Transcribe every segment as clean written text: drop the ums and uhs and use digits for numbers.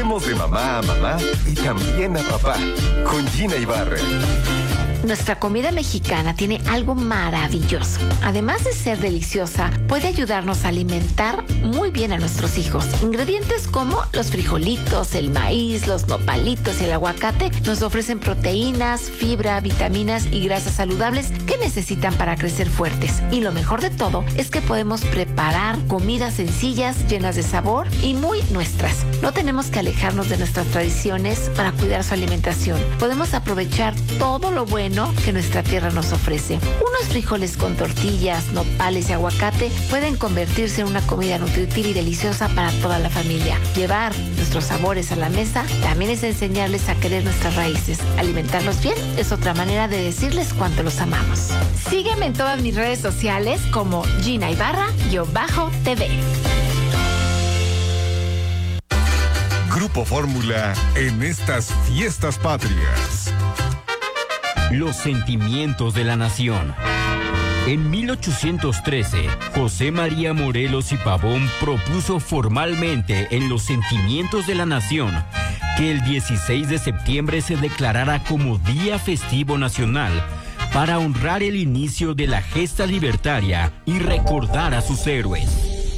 Pasemos de mamá a mamá y también a papá con Gina Ibarra. Nuestra comida mexicana tiene algo maravilloso. Además de ser deliciosa, puede ayudarnos a alimentar muy bien a nuestros hijos. Ingredientes como los frijolitos, el maíz, los nopalitos y el aguacate nos ofrecen proteínas, fibra, vitaminas y grasas saludables que necesitan para crecer fuertes. Y lo mejor de todo es que podemos preparar comidas sencillas, llenas de sabor y muy nuestras. No tenemos que alejarnos de nuestras tradiciones para cuidar su alimentación. Podemos aprovechar todo lo bueno que nuestra tierra nos ofrece. Unos frijoles con tortillas, nopales y aguacate pueden convertirse en una comida nutritiva y deliciosa para toda la familia. Llevar nuestros sabores a la mesa también es enseñarles a querer nuestras raíces. Alimentarlos bien es otra manera de decirles cuánto los amamos. Sígueme en todas mis redes sociales como Gina Ibarra-TV. Grupo Fórmula en estas fiestas patrias. Los sentimientos de la nación. En 1813, José María Morelos y Pavón propuso formalmente en los sentimientos de la nación que el 16 de septiembre se declarara como Día Festivo Nacional para honrar el inicio de la gesta libertaria y recordar a sus héroes.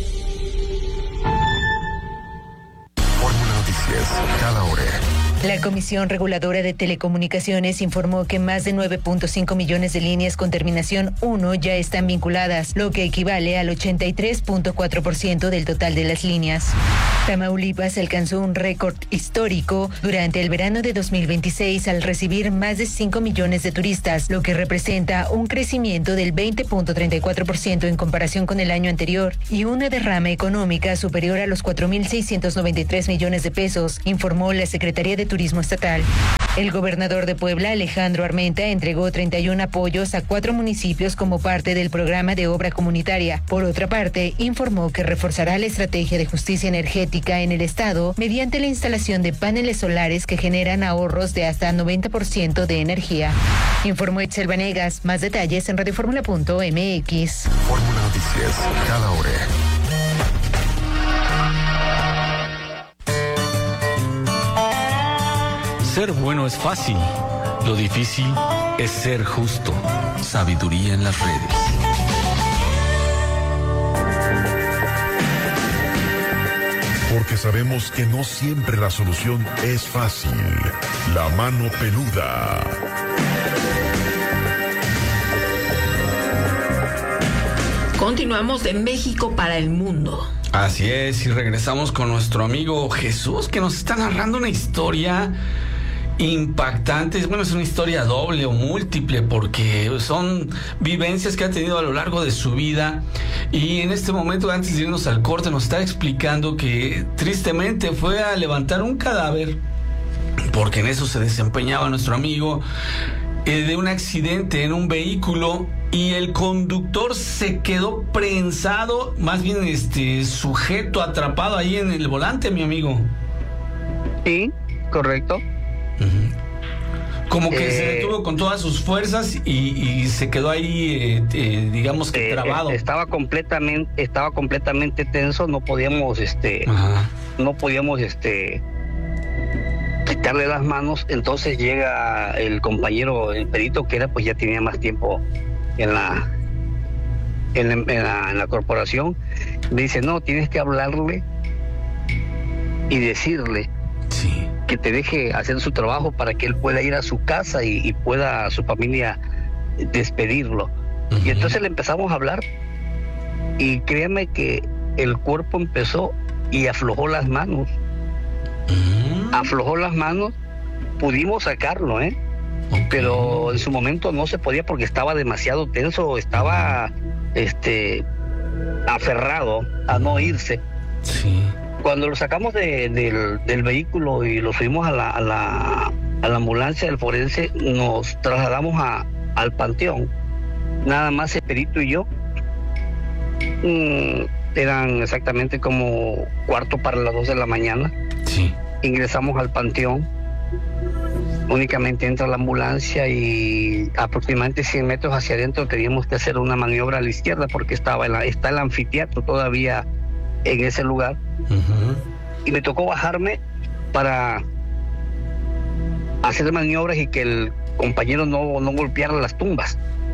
Fórmula Noticias, cada hora. La Comisión Reguladora de Telecomunicaciones informó que más de 9.5 millones de líneas con terminación 1 ya están vinculadas, lo que equivale al 83.4% del total de las líneas. Tamaulipas alcanzó un récord histórico durante el verano de 2026 al recibir más de 5 millones de turistas, lo que representa un crecimiento del 20.34% en comparación con el año anterior y una derrama económica superior a los 4.693 millones de pesos, informó la Secretaría de Turismo Estatal. El gobernador de Puebla, Alejandro Armenta, entregó 31 apoyos a 4 municipios como parte del programa de obra comunitaria. Por otra parte, informó que reforzará la estrategia de justicia energética en el estado mediante la instalación de paneles solares que generan ahorros de hasta 90% de energía. Informó Itzel Vanegas. Más detalles en radioformula.mx. Fórmula Noticias, cada hora. Ser bueno es fácil, lo difícil es ser justo. Sabiduría en las redes. Porque sabemos que no siempre la solución es fácil. La mano peluda. Continuamos de México para el mundo. Así es, y regresamos con nuestro amigo Jesús, que nos está narrando una historia impactante. Bueno, es una historia doble o múltiple porque son vivencias que ha tenido a lo largo de su vida, y en este momento, antes de irnos al corte, nos está explicando que tristemente fue a levantar un cadáver, porque en eso se desempeñaba nuestro amigo, de un accidente en un vehículo, y el conductor se quedó prensado, más bien sujeto, atrapado ahí en el volante, mi amigo. Sí, correcto. Como que se detuvo con todas sus fuerzas y se quedó ahí, digamos que trabado. Estaba completamente tenso, no podíamos, quitarle las manos. Entonces llega el compañero, el perito, que era, pues ya tenía más tiempo en la corporación. Me dice, no, tienes que hablarle y decirle que te deje hacer su trabajo para que él pueda ir a su casa y pueda su familia despedirlo. Y entonces le empezamos a hablar, y créame que el cuerpo empezó y aflojó las manos. Aflojó las manos, pudimos sacarlo, pero en su momento no se podía porque estaba demasiado tenso, estaba aferrado a no irse. Sí. Cuando lo sacamos del vehículo y lo subimos a la ambulancia del forense, nos trasladamos al panteón. Nada más el perito y yo. Eran exactamente como 2:45 de la mañana. Sí. Ingresamos al panteón. Únicamente entra la ambulancia y aproximadamente 100 metros hacia adentro teníamos que hacer una maniobra a la izquierda porque está el anfiteatro todavía en ese lugar. Y me tocó bajarme para hacer maniobras y que el compañero no golpeara las tumbas,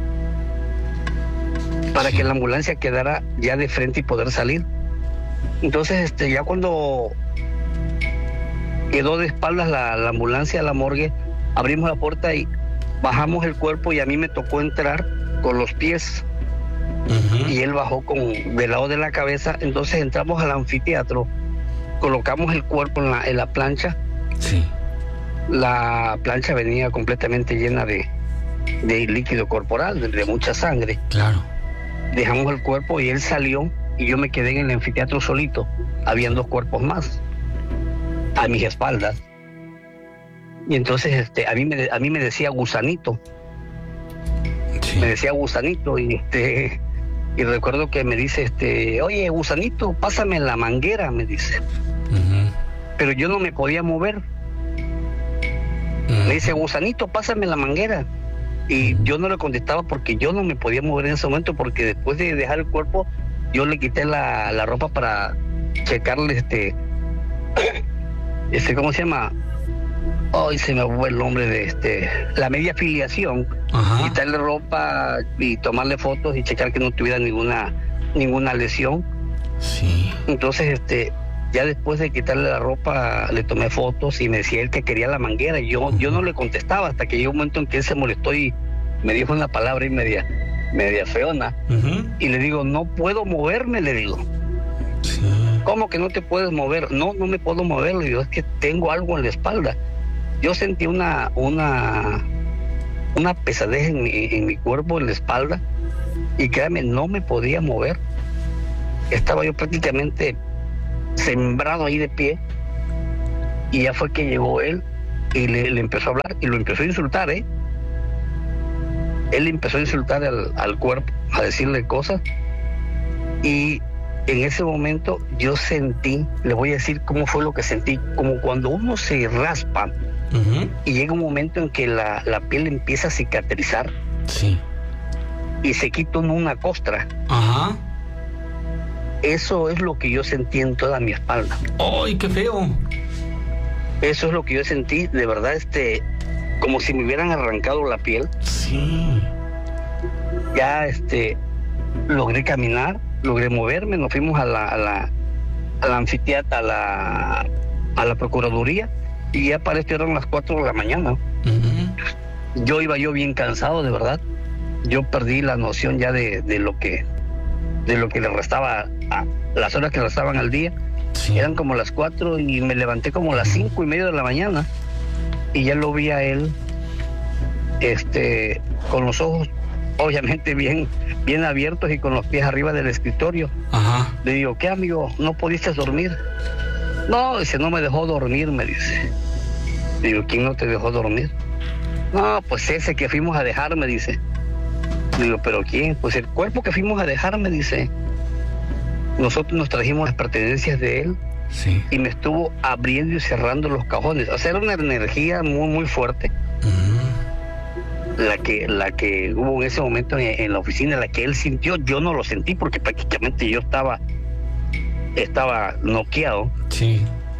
para que la ambulancia quedara ya de frente y poder salir. Entonces ya cuando quedó de espaldas la ambulancia a la morgue, abrimos la puerta y bajamos el cuerpo, y a mí me tocó entrar con los pies. Y él bajó del lado de la cabeza. Entonces entramos al anfiteatro, colocamos el cuerpo en la plancha. Sí. La plancha venía completamente llena de líquido corporal, de mucha sangre. Claro. Dejamos el cuerpo y él salió, y yo me quedé en el anfiteatro solito. Habían 2 cuerpos más a mis espaldas. Y entonces a mí me decía Gusanito. Sí. Me decía Gusanito, y recuerdo que me dice, oye, Gusanito, pásame la manguera, me dice. Pero yo no me podía mover. Me dice, Gusanito, pásame la manguera. Y yo no le contestaba porque yo no me podía mover en ese momento, porque después de dejar el cuerpo, yo le quité la ropa para checarle ¿cómo se llama? Ay, se me fue el nombre de la media afiliación. Ajá. Quitarle ropa y tomarle fotos y checar que no tuviera ninguna lesión. Sí. Entonces, ya después de quitarle la ropa, le tomé fotos y me decía él que quería la manguera. Yo no le contestaba hasta que llegó un momento en que él se molestó y me dijo una palabra y media feona. Y le digo, no puedo moverme, le digo. Sí. ¿Cómo que no te puedes mover? No me puedo mover, le digo, es que tengo algo en la espalda. Yo sentí una pesadez en mi cuerpo, en la espalda, y créame, no me podía mover. Estaba yo prácticamente sembrado ahí de pie, y ya fue que llegó él y le empezó a hablar y lo empezó a insultar. Él empezó a insultar al cuerpo, a decirle cosas, y en ese momento yo sentí, le voy a decir cómo fue lo que sentí, como cuando uno se raspa y llega un momento en que la piel empieza a cicatrizar. Sí. Y se quita una costra. Ajá. Eso es lo que yo sentí en toda mi espalda. ¡Ay, qué feo! Eso es lo que yo sentí, de verdad, como si me hubieran arrancado la piel. Sí. Ya, logré caminar, logré moverme, nos fuimos al anfiteatro, a la procuraduría, y ya para esto eran las 4 de la mañana. Iba yo bien cansado, de verdad. Yo perdí la noción ya de lo que le restaba, las horas que restaban al día. Sí. Eran como las 4 y me levanté como a las 5:30 de la mañana, y ya lo vi a él, con los ojos obviamente bien abiertos y con los pies arriba del escritorio. Ajá. Le digo, ¿qué, amigo? ¿No pudiste dormir? No, dice, no me dejó dormir, me dice. Le digo, ¿quién no te dejó dormir? No, pues ese que fuimos a dejar, me dice. Le digo, ¿pero quién? Pues el cuerpo que fuimos a dejar, me dice. Nosotros nos trajimos las pertenencias de él. Sí. Y me estuvo abriendo y cerrando los cajones. O sea, era una energía muy, muy fuerte. La que hubo en ese momento en la oficina, la que él sintió, yo no lo sentí porque prácticamente yo estaba noqueado. Sí.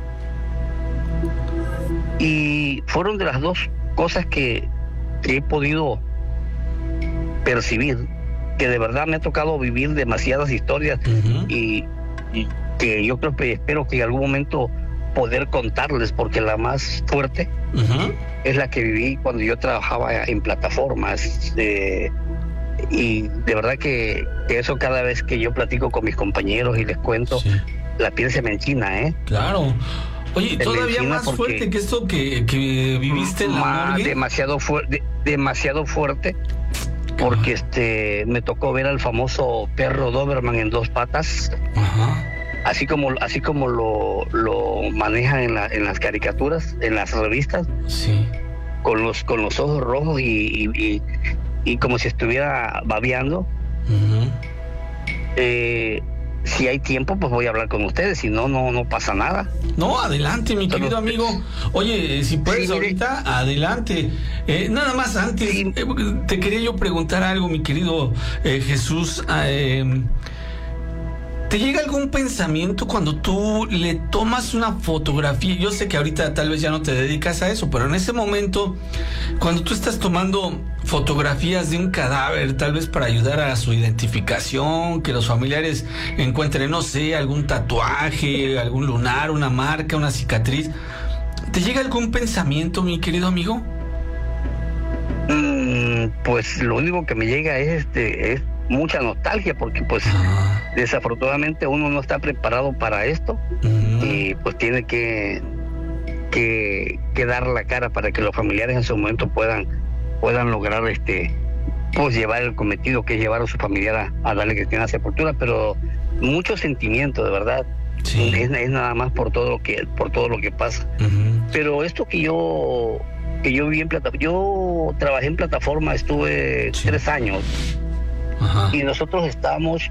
Y fueron de las 2 cosas que he podido percibir, que de verdad me ha tocado vivir demasiadas historias, y que yo creo que espero que en algún momento poder contarles, porque la más fuerte es la que viví cuando yo trabajaba en plataformas, y de verdad que eso, cada vez que yo platico con mis compañeros y les cuento, sí, la piel se me enchina, Claro. Oye, todavía más fuerte que esto que viviste en la morgue. Demasiado fuerte, porque me tocó ver al famoso perro Doberman en 2 patas. Ajá. Así como lo manejan en las caricaturas, en las revistas. Sí. Con los ojos rojos y como si estuviera babeando. Si hay tiempo, pues voy a hablar con ustedes, si no pasa nada. No, adelante, mi querido amigo. Oye, si puedes, sí, ahorita, adelante. Nada más antes, sí, te quería yo preguntar algo, mi querido Jesús. ¿Te llega algún pensamiento cuando tú le tomas una fotografía? Yo sé que ahorita tal vez ya no te dedicas a eso, pero en ese momento, cuando tú estás tomando fotografías de un cadáver, tal vez para ayudar a su identificación, que los familiares encuentren, no sé, algún tatuaje, algún lunar, una marca, una cicatriz, ¿te llega algún pensamiento, mi querido amigo? Pues lo único que me llega es mucha nostalgia, porque pues desafortunadamente uno no está preparado para esto y pues tiene que dar la cara para que los familiares en su momento puedan lograr pues llevar el cometido que es llevar a su familiar a darle cristiana sepultura, pero mucho sentimiento, de verdad. Sí. Es nada más por todo lo que pasa. Pero esto que yo vi en plataforma, yo trabajé en plataforma, estuve 3 años. Y nosotros estábamos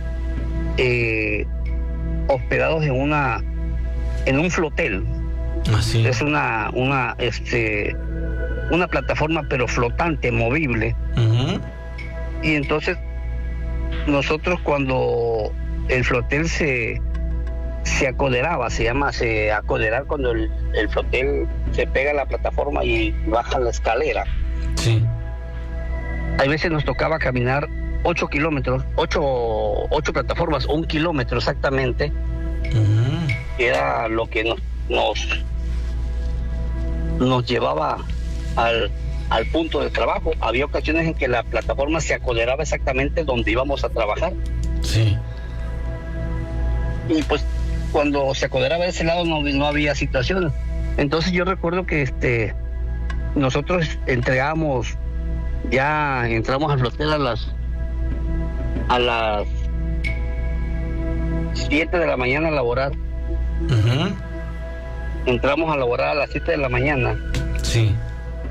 hospedados en un flotel. Así. Es una plataforma pero flotante, movible. Y entonces nosotros, cuando el flotel se acoderaba, se llama acoderar cuando el flotel se pega a la plataforma y baja la escalera. Sí. Hay veces nos tocaba caminar 8 kilómetros, 8 plataformas, 1 kilómetro exactamente. Era lo que nos llevaba al punto de trabajo. Había ocasiones en que la plataforma se acoderaba exactamente donde íbamos a trabajar. Sí. Y pues cuando se acoderaba de ese lado no había situaciones. Entonces yo recuerdo que nosotros entramos al flotel a las 7 de la mañana a laborar. Entramos a laborar a las 7 de la mañana. Sí.